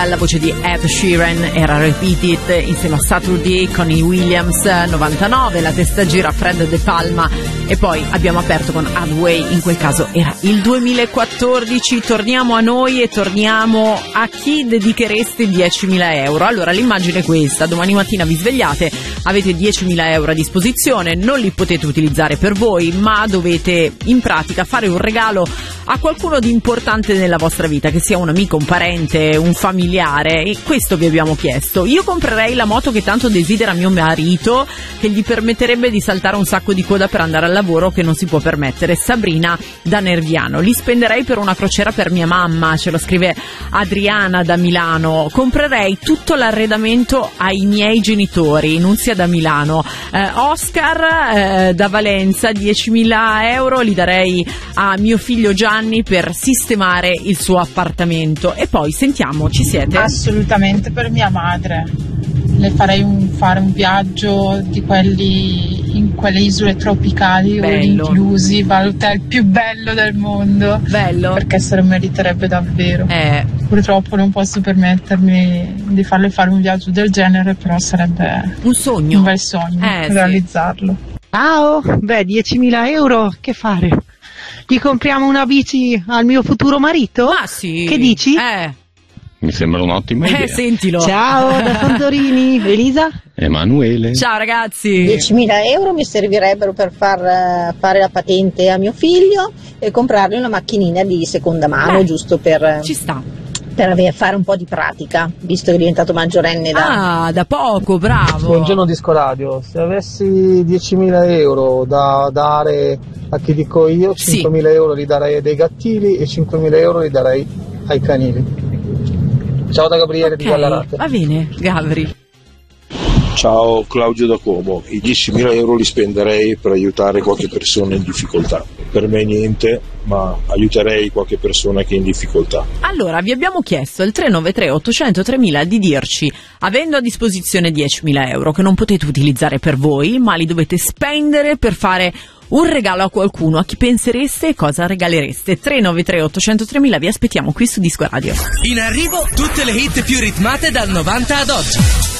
La voce di Ed Sheeran era Repeat It insieme a Saturday con i Williams. 99, la testa gira Fred De Palma, e poi abbiamo aperto con Hathaway, in quel caso era il 2014. Torniamo a noi e torniamo a chi dedichereste 10.000 euro. Allora l'immagine è questa: domani mattina vi svegliate, avete 10.000 euro a disposizione, non li potete utilizzare per voi, ma dovete in pratica fare un regalo a qualcuno di importante nella vostra vita, che sia un amico, un parente, un familiare, e questo vi abbiamo chiesto. Io comprerei la moto che tanto desidera mio marito, che gli permetterebbe di saltare un sacco di coda per andare al lavoro che non si può permettere. Sabrina da Nerviano. Li spenderei per una crociera per mia mamma, ce lo scrive Adriana da Milano. Comprerei tutto l'arredamento ai miei genitori, Nunzia da Milano. Oscar da Valenza, 10.000 euro li darei a mio figlio Gianni per sistemare il suo appartamento. E poi sentiamo, ci siete? Assolutamente per mia madre. Le farei fare un viaggio di quelli in quelle isole tropicali, inclusi, l'hotel più bello del mondo. Bello. Perché se lo meriterebbe davvero. Purtroppo non posso permettermi di farle fare un viaggio del genere, però sarebbe un sogno, un bel sogno realizzarlo. Ciao, 10.000 euro, che fare? Gli compriamo una bici al mio futuro marito? Ma sì. Che dici? Mi sembra un'ottima idea. Sentilo. Ciao da Fontorini, Elisa? Emanuele. Ciao ragazzi. 10.000 euro mi servirebbero per far fare la patente a mio figlio e comprargli una macchinina di seconda mano, giusto per... Ci sta. Per fare un po' di pratica, visto che è diventato maggiorenne da poco, bravo. Buongiorno Disco Radio, se avessi 10.000 euro da dare a chi dico io, 5.000 euro li darei a dei gattili e 5.000 euro li darei ai canili. Ciao da Gabriele di Gallarate. Va bene, Gabri. Ciao Claudio da Como, i 10.000 euro li spenderei per aiutare qualche persona in difficoltà. Per me niente, ma aiuterei qualche persona che è in difficoltà. Allora, vi abbiamo chiesto al 393 800 3000 di dirci, avendo a disposizione 10.000 euro che non potete utilizzare per voi, ma li dovete spendere per fare un regalo a qualcuno, a chi pensereste e cosa regalereste. 393 800 3000, vi aspettiamo qui su Disco Radio. In arrivo tutte le hit più ritmate dal 90 ad oggi.